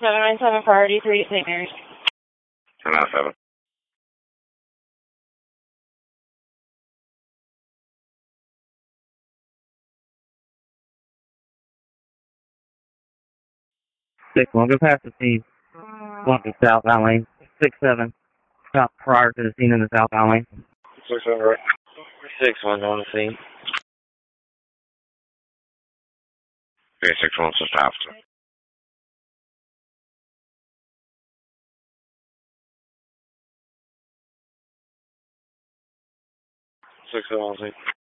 797 priority 3 St. Mary's. 1097. Six one, go past the scene. Going to southbound lane. 6-7. Stop prior to the scene in the southbound lane. 6-7, right. 6-1 on the scene. Okay, 6-1, just after. 6-1 on the scene.